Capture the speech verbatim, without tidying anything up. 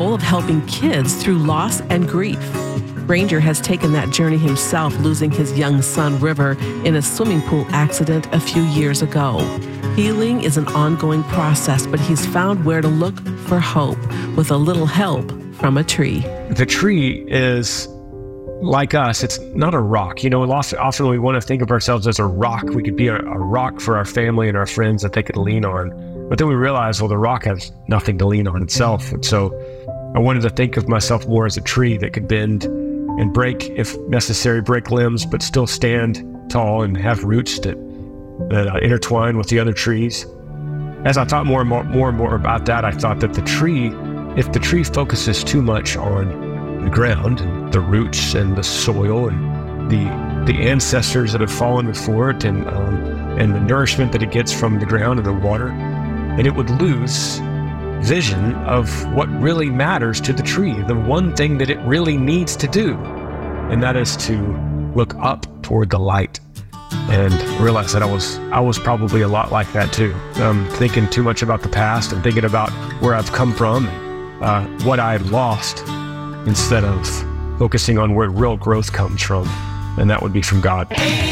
goal of helping kids through loss and grief. Granger has taken that journey himself, losing his young son, River, in a swimming pool accident a few years ago. Healing is an ongoing process, but he's found where to look for hope with a little help from a tree. The tree is like us. It's not a rock. You know, often, often we want to think of ourselves as a rock. We could be a, a rock for our family and our friends that they could lean on. But then we realize, well, the rock has nothing to lean on itself. And so I wanted to think of myself more as a tree that could bend and break, if necessary, break limbs, but still stand tall and have roots that, that uh, intertwine with the other trees. As I thought more and more, more and more about that, I thought that the tree, if the tree focuses too much on the ground and the roots and the soil and the the ancestors that have fallen before it and um, and the nourishment that it gets from the ground and the water, and it would lose vision of what really matters to the tree, the one thing that it really needs to do, and that is to look up toward the light. And realize that I was I was probably a lot like that too, um, thinking too much about the past and thinking about where I've come from, uh, what I've lost, instead of focusing on where real growth comes from, and that would be from God.